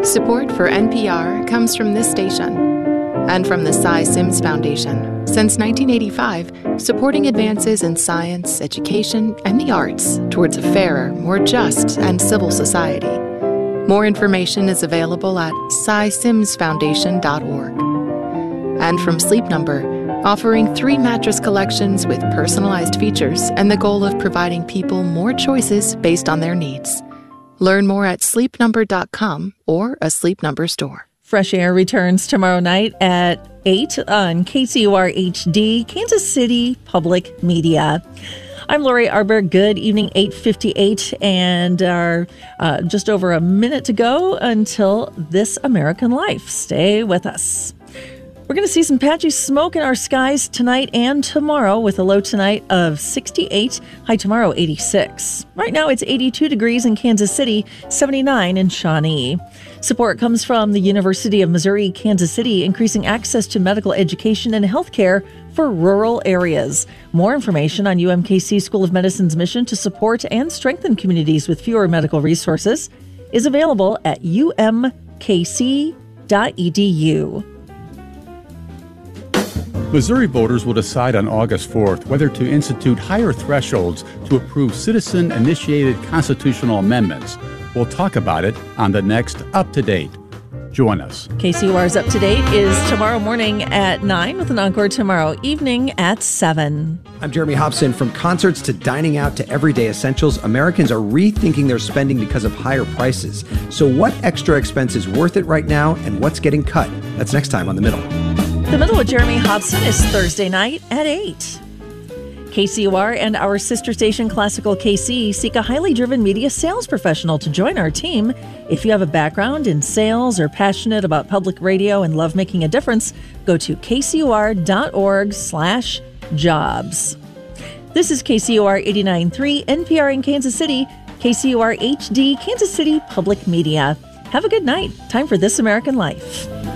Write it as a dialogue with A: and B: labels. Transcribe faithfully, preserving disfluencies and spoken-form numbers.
A: Support for N P R comes from this station and from the Cy Sims Foundation. Since nineteen eighty-five, supporting advances in science, education, and the arts towards a fairer, more just, and civil society. More information is available at cy sims foundation dot org. And from Sleep Number, offering three mattress collections with personalized features and the goal of providing people more choices based on their needs. Learn more at sleep number dot com or a Sleep Number store.
B: Fresh Air returns tomorrow night at eight on K C U R H D, Kansas City Public Media. I'm Lori Arbor. Good evening, eight fifty-eight, and our, uh, just over a minute to go until This American Life. Stay with us. We're going to see some patchy smoke in our skies tonight and tomorrow with a low tonight of sixty-eight, high tomorrow eighty-six. Right now it's eighty-two degrees in Kansas City, seventy-nine in Shawnee. Support comes from the University of Missouri, Kansas City, increasing access to medical education and health care for rural areas. More information on U M K C School of Medicine's mission to support and strengthen communities with fewer medical resources is available at u m k c dot e d u.
C: Missouri voters will decide on August fourth whether to institute higher thresholds to approve citizen-initiated constitutional amendments. We'll talk about it on the next Up to Date. Join us.
B: K C U R's Up to Date is tomorrow morning at nine with an encore tomorrow evening at seven.
D: I'm Jeremy Hobson. From concerts to dining out to everyday essentials, Americans are rethinking their spending because of higher prices. So what extra expense is worth it right now and what's getting cut? That's next time on The Middle.
B: The Middle with Jeremy Hobson is Thursday night at eight. K C U R and our sister station Classical K C seek a highly driven media sales professional to join our team. If you have a background in sales or passionate about public radio and love making a difference, go to k c u r dot org slash jobs. This is K C U R eighty-nine point three, N P R in Kansas City, K C U R H D, Kansas City Public Media. Have a good night. Time for This American Life.